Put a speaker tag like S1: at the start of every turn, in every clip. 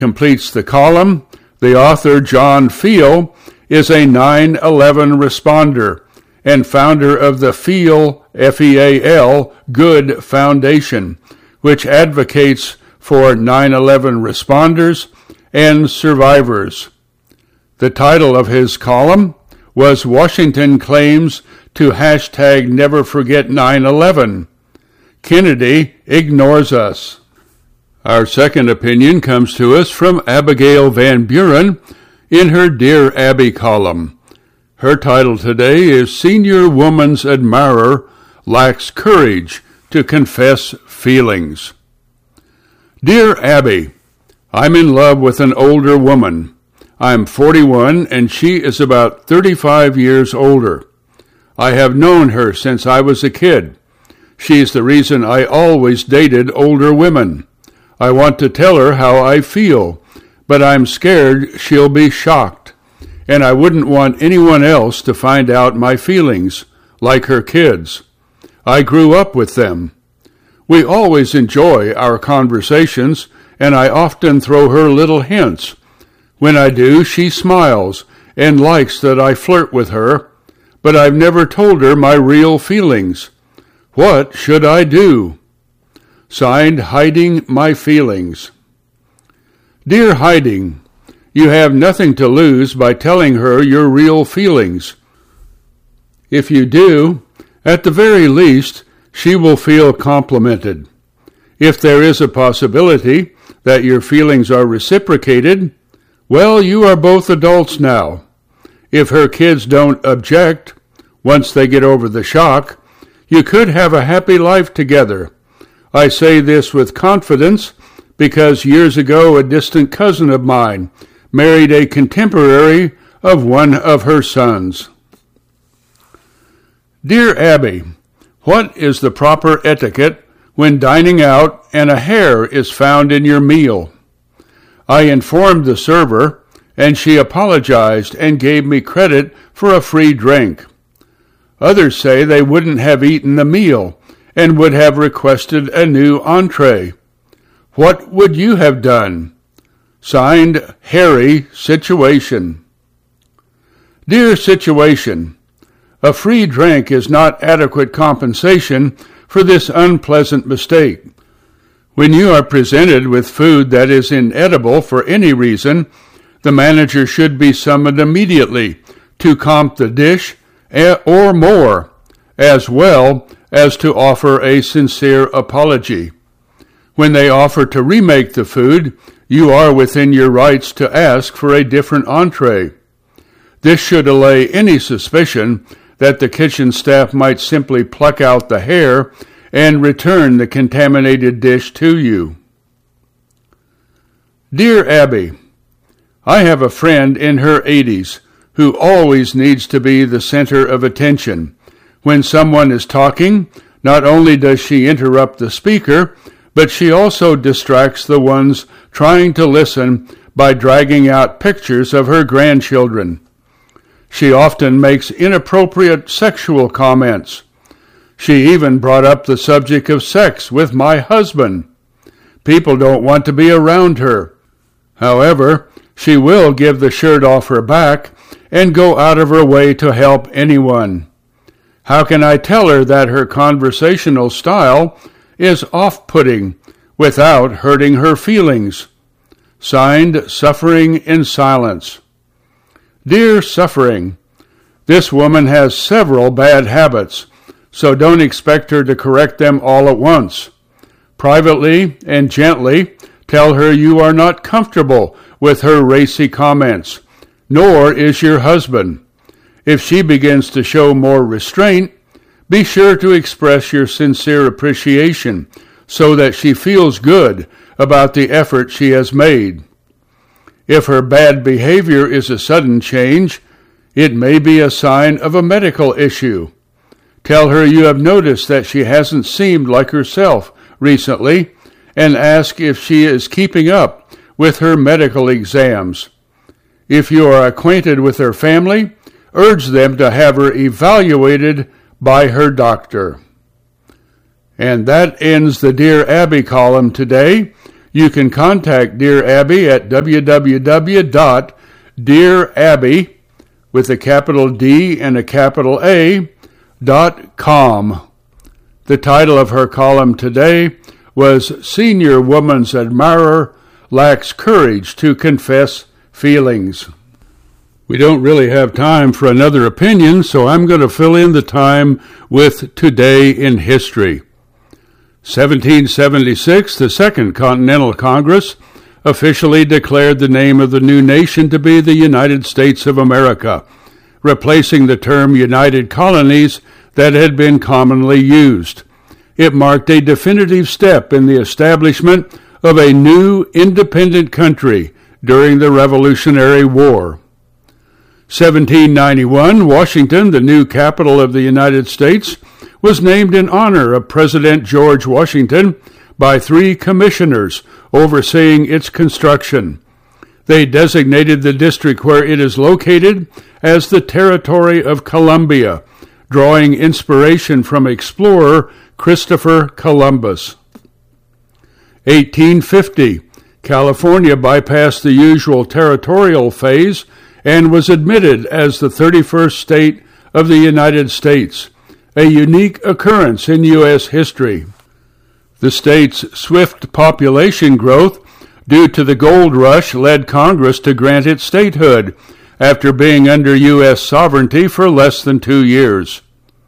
S1: Completes the column. The author, John Feel, is a 9/11 responder and founder of the Feel, F-E-A-L, Good Foundation, which advocates for 9/11 responders and survivors. The title of his column was Washington Claims to hashtag Never Forget 9/11. Kennedy ignores us. Our second opinion comes to us from Abigail Van Buren in her Dear Abby column. Her title today is Senior Woman's Admirer Lacks Courage to Confess Feelings. Dear Abby, I'm in love with an older woman. I'm 41 and she is about 35 years older. I have known her since I was a kid. She's the reason I always dated older women. I want to tell her how I feel, but I'm scared she'll be shocked, and I wouldn't want anyone else to find out my feelings, like her kids. I grew up with them. We always enjoy our conversations, and I often throw her little hints. When I do, she smiles and likes that I flirt with her, but I've never told her my real feelings. What should I do? Signed, Hiding My Feelings. Dear Hiding, you have nothing to lose by telling her your real feelings. If you do, at the very least, she will feel complimented. If there is a possibility that your feelings are reciprocated, well, you are both adults now. If her kids don't object, once they get over the shock, you could have a happy life together. I say this with confidence because years ago a distant cousin of mine married a contemporary of one of her sons. Dear Abby, what is the proper etiquette when dining out and a hair is found in your meal? I informed the server and she apologized and gave me credit for a free drink. Others say they wouldn't have eaten the meal and would have requested a new entree. What would you have done? Signed, Harry Situation. Dear Situation, a free drink is not adequate compensation for this unpleasant mistake. When you are presented with food that is inedible for any reason, the manager should be summoned immediately to comp the dish or more, as well as to offer a sincere apology. When they offer to remake the food, you are within your rights to ask for a different entree. This should allay any suspicion that the kitchen staff might simply pluck out the hair and return the contaminated dish to you. Dear Abby, I have a friend in her 80s who always needs to be the center of attention. When someone is talking, not only does she interrupt the speaker, but she also distracts the ones trying to listen by dragging out pictures of her grandchildren. She often makes inappropriate sexual comments. She even brought up the subject of sex with my husband. People don't want to be around her. However, she will give the shirt off her back and go out of her way to help anyone. How can I tell her that her conversational style is off-putting without hurting her feelings? Signed, Suffering in Silence. Dear Suffering, this woman has several bad habits, so don't expect her to correct them all at once. Privately and gently, tell her you are not comfortable with her racy comments, nor is your husband. If she begins to show more restraint, be sure to express your sincere appreciation so that she feels good about the effort she has made. If her bad behavior is a sudden change, it may be a sign of a medical issue. Tell her you have noticed that she hasn't seemed like herself recently and ask if she is keeping up with her medical exams. If you are acquainted with her family, urge them to have her evaluated by her doctor. And that ends the Dear Abby column today. You can contact Dear Abby at www.dearabby, with a capital D and a capital A, .com. The title of her column today was Senior Woman's Admirer Lacks Courage to Confess Feelings. We don't really have time for another opinion, so I'm going to fill in the time with Today in History. 1776, the Second Continental Congress officially declared the name of the new nation to be the United States of America, replacing the term United Colonies that had been commonly used. It marked a definitive step in the establishment of a new independent country during the Revolutionary War. 1791, Washington, the new capital of the United States, was named in honor of President George Washington by 3 commissioners overseeing its construction. They designated the district where it is located as the Territory of Columbia, drawing inspiration from explorer Christopher Columbus. 1850, California bypassed the usual territorial phase and was admitted as the 31st state of the United States, a unique occurrence in U.S. history. The state's swift population growth due to the gold rush led Congress to grant it statehood after being under U.S. sovereignty for less than 2 years.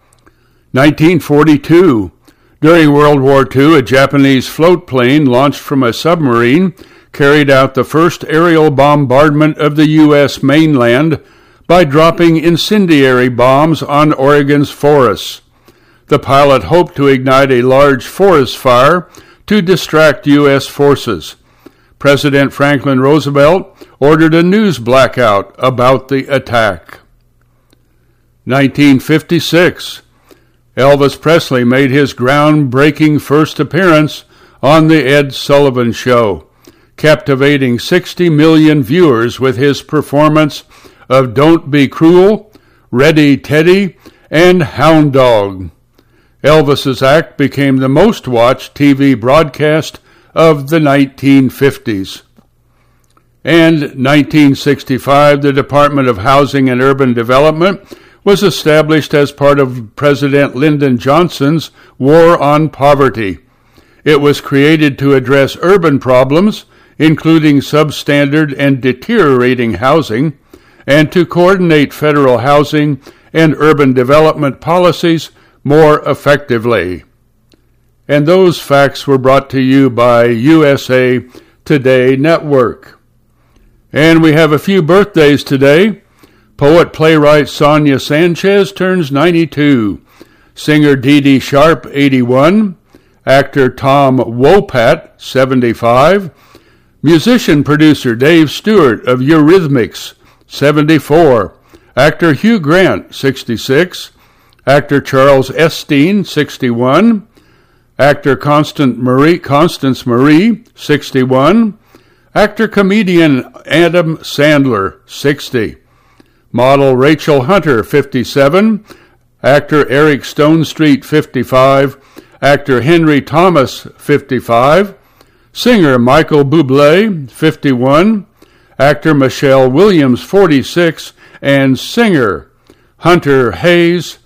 S1: 1942. During World War II, a Japanese float plane launched from a submarine carried out the first aerial bombardment of the U.S. mainland by dropping incendiary bombs on Oregon's forests. The pilot hoped to ignite a large forest fire to distract U.S. forces. President Franklin Roosevelt ordered a news blackout about the attack. 1956. Elvis Presley made his groundbreaking first appearance on The Ed Sullivan Show, captivating 60 million viewers with his performance of Don't Be Cruel, Ready Teddy, and Hound Dog. Elvis's act became the most watched TV broadcast of the 1950s. And 1965, the Department of Housing and Urban Development was established as part of President Lyndon Johnson's War on Poverty. It was created to address urban problems, including substandard and deteriorating housing, and to coordinate federal housing and urban development policies more effectively. And those facts were brought to you by USA Today Network. And we have a few birthdays today. Poet-playwright Sonia Sanchez turns 92. Singer Dee Dee Sharp, 81. Actor Tom Wopat, 75. Musician-producer Dave Stewart of Eurythmics, 74. Actor Hugh Grant, 66. Actor Charles Estienne, 61. Actor Constance Marie, 61. Actor-comedian Adam Sandler, 60. Model Rachel Hunter, 57. Actor Eric Stonestreet, 55. Actor Henry Thomas, 55. Singer Michael Bublé, 51. Actor Michelle Williams, 46. And singer Hunter Hayes,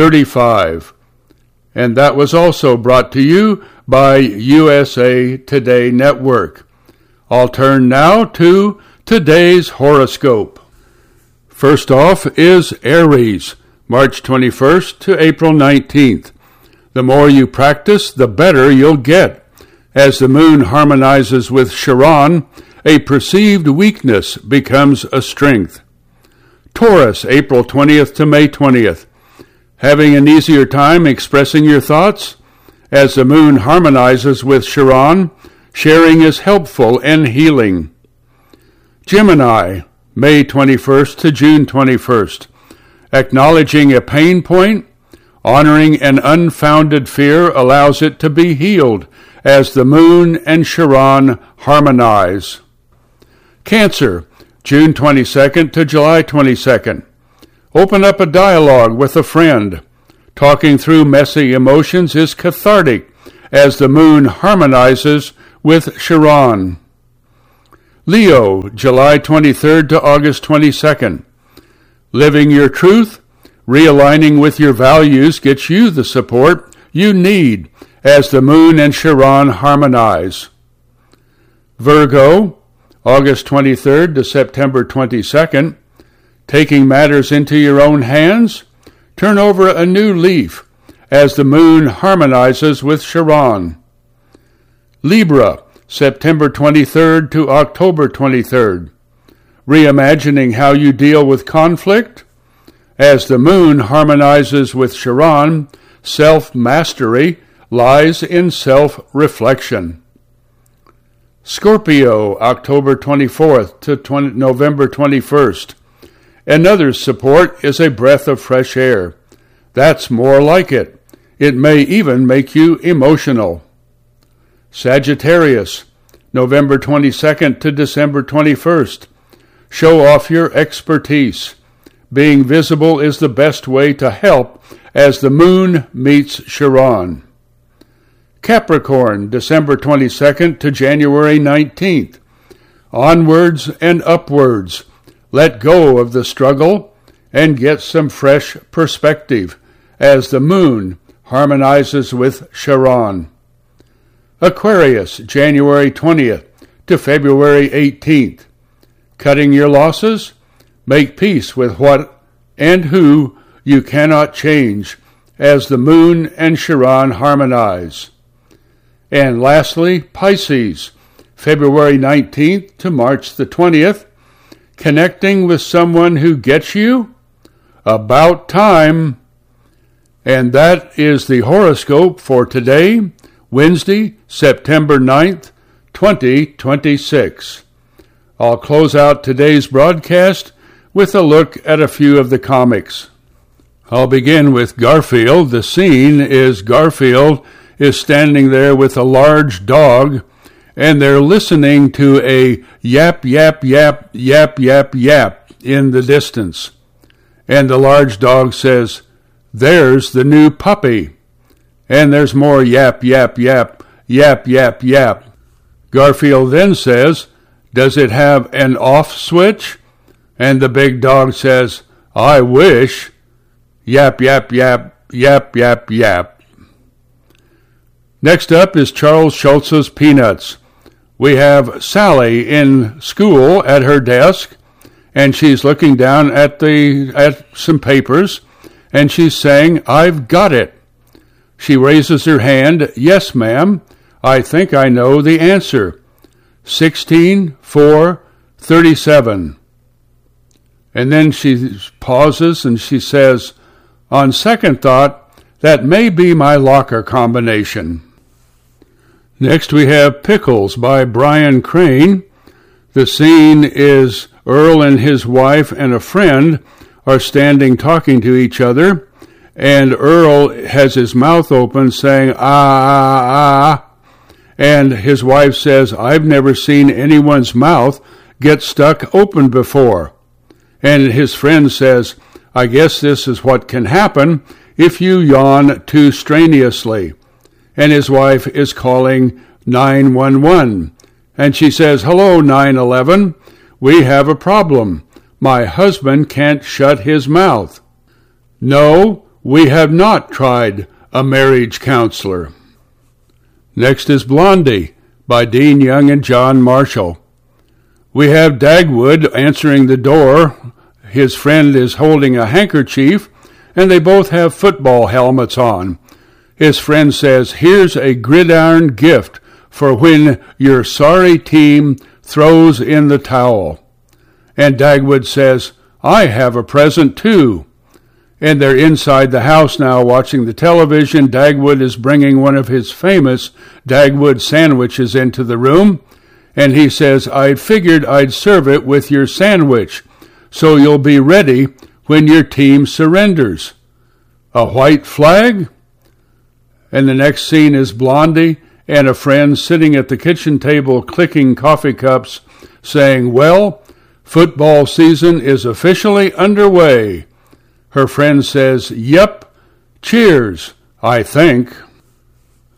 S1: 35. And that was also brought to you by USA Today Network. I'll turn now to today's horoscope. First off is Aries, March 21st to April 19th. The more you practice, the better you'll get. As the moon harmonizes with Chiron, a perceived weakness becomes a strength. Taurus, April 20th to May 20th. Having an easier time expressing your thoughts? As the moon harmonizes with Chiron, sharing is helpful and healing. Gemini, May 21st to June 21st. Acknowledging a pain point, honoring an unfounded fear allows it to be healed as the moon and Chiron harmonize. Cancer, June 22nd to July 22nd. Open up a dialogue with a friend. Talking through messy emotions is cathartic as the moon harmonizes with Chiron. Leo, July 23rd to August 22nd. Living your truth, realigning with your values gets you the support you need as the moon and Chiron harmonize. Virgo, August 23rd to September 22nd. Taking matters into your own hands, turn over a new leaf as the moon harmonizes with Chiron. Libra, September 23rd to October 23rd. Reimagining how you deal with conflict. As the moon harmonizes with Chiron, self-mastery lies in self-reflection. Scorpio, October 24th to November 21st. Another's support is a breath of fresh air. That's more like it. It may even make you emotional. Sagittarius, November 22nd to December 21st. Show off your expertise. Being visible is the best way to help as the moon meets Chiron. Capricorn, December 22nd to January 19th. Onwards and upwards. Let go of the struggle and get some fresh perspective as the moon harmonizes with Chiron. Aquarius, January 20th to February 18th. Cutting your losses? Make peace with what and who you cannot change as the moon and Chiron harmonize. And lastly, Pisces, February 19th to March the 20th. Connecting with someone who gets you? About time. And that is the horoscope for today, Wednesday, September 9th, 2026. I'll close out today's broadcast with a look at a few of the comics. I'll begin with Garfield. The scene is Garfield is standing there with a large dog, and they're listening to a yap, yap, yap, yap, yap, yap in the distance. And the large dog says, "There's the new puppy." And there's more yap, yap, yap, yap, yap, yap. Garfield then says, "Does it have an off switch?" And the big dog says, "I wish." Yap, yap, yap, yap, yap, yap. Next up is Charles Schulz's Peanuts. We have Sally in school at her desk, and she's looking down at some papers, and she's saying, "I've got it." She raises her hand. "Yes, ma'am, I think I know the answer. 16, 4, 37. And then she pauses and she says, "On second thought, that may be my locker combination." Next we have Pickles by Brian Crane. The scene is Earl and his wife and a friend are standing talking to each other, and Earl has his mouth open saying, "Ah, ah, ah," and his wife says, "I've never seen anyone's mouth get stuck open before." And his friend says, "I guess this is what can happen if you yawn too strenuously." And his wife is calling 911. And she says, "Hello, 911. We have a problem. My husband can't shut his mouth." "No, we have not tried a marriage counselor." Next is Blondie by Dean Young and John Marshall. We have Dagwood answering the door. His friend is holding a handkerchief, and they both have football helmets on. His friend says, "Here's a gridiron gift for when your sorry team throws in the towel." And Dagwood says, "I have a present too." And they're inside the house now watching the television. Dagwood is bringing one of his famous Dagwood sandwiches into the room. And he says, "I figured I'd serve it with your sandwich, so you'll be ready when your team surrenders." A white flag? And the next scene is Blondie and a friend sitting at the kitchen table clicking coffee cups, saying, "Well, football season is officially underway." Her friend says, "Yep, cheers, I think."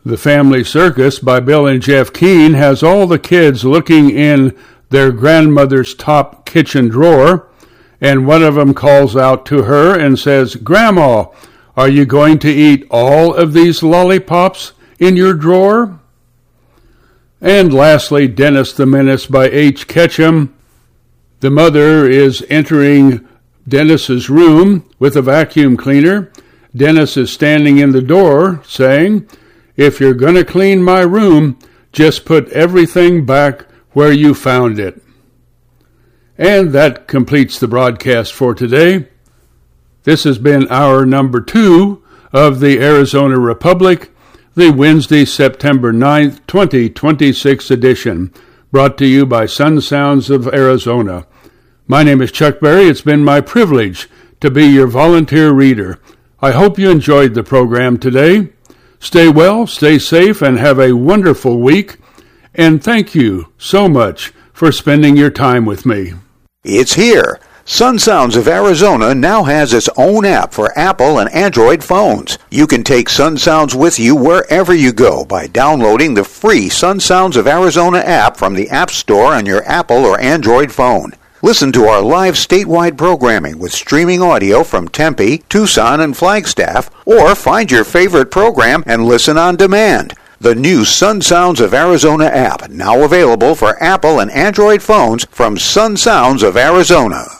S1: The Family Circus by Bill and Jeff Keane has all the kids looking in their grandmother's top kitchen drawer, and one of them calls out to her and says, "Grandma, are you going to eat all of these lollipops in your drawer?" And lastly, Dennis the Menace by H. Ketchum. The mother is entering Dennis's room with a vacuum cleaner. Dennis is standing in the door saying, "If you're going to clean my room, just put everything back where you found it." And that completes the broadcast for today. This has been hour number 2 of the Arizona Republic, the Wednesday, September 9th, 2026 edition, brought to you by Sun Sounds of Arizona. My name is Chuck Berry. It's been my privilege to be your volunteer reader. I hope you enjoyed the program today. Stay well, stay safe, and have a wonderful week. And thank you so much for spending your time with me.
S2: It's here. Sun Sounds of Arizona now has its own app for Apple and Android phones. You can take Sun Sounds with you wherever you go by downloading the free Sun Sounds of Arizona app from the App Store on your Apple or Android phone. Listen to our live statewide programming with streaming audio from Tempe, Tucson, and Flagstaff, or find your favorite program and listen on demand. The new Sun Sounds of Arizona app, now available for Apple and Android phones from Sun Sounds of Arizona.